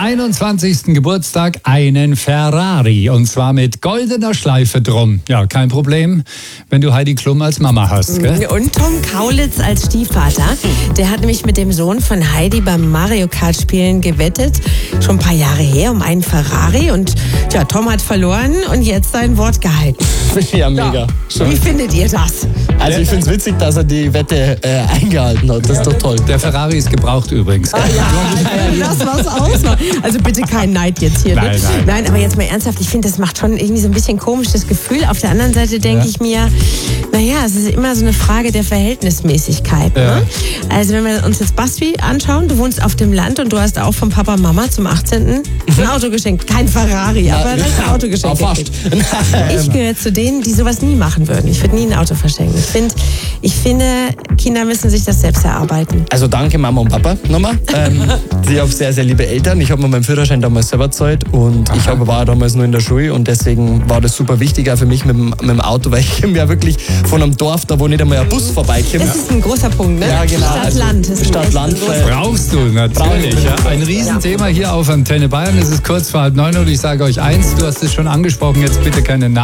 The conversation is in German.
21. Geburtstag einen Ferrari. Und zwar mit goldener Schleife drum. Ja, kein Problem, wenn du Heidi Klum als Mama hast, gell? Und Tom Kaulitz als Stiefvater. Der hat nämlich mit dem Sohn von Heidi beim Mario Kart Spielen gewettet. Schon ein paar Jahre her um einen Ferrari. Und ja, Tom hat verloren und jetzt sein Wort gehalten. Ja, mega. Ja. Wie findet ihr das? Also ich finde es witzig, dass er die Wette eingehalten hat. Das ist doch toll. Der Ferrari ist gebraucht übrigens. Das war's ausmacht. Also bitte kein Neid jetzt hier. Nein, ne? nein. Nein, aber jetzt mal ernsthaft, ich finde, das macht schon irgendwie so ein bisschen komisches Gefühl. Auf der anderen Seite denke ich mir, naja, es ist immer so eine Frage der Verhältnismäßigkeit. Ja. Ne? Also wenn wir uns jetzt Basti anschauen, du wohnst auf dem Land und du hast auch vom Papa und Mama zum 18. ein Auto geschenkt. Kein Ferrari, aber ein Auto geschenkt. Fast. Ich gehöre zu denen, die sowas nie machen würden. Ich würde nie ein Auto verschenken. Ich finde, Kinder müssen sich das selbst erarbeiten. Also danke Mama und Papa nochmal. Ich habe sehr, sehr liebe Eltern. Ich habe mir meinen Führerschein damals selber gezahlt und ich war damals nur in der Schule und deswegen war das super wichtig auch für mich mit dem Auto, weil ich komme ja wirklich von einem Dorf, da wo nicht einmal ein Bus vorbeikommt. Das ist ein großer Punkt, ne? Ja, genau. Stadt-Land. Also, Stadt-Land. Brauchst du natürlich. Ja. Ein Riesenthema hier auf Antenne Bayern. Es ist kurz vor 8:30 und ich sage euch eins, du hast es schon angesprochen, jetzt bitte keine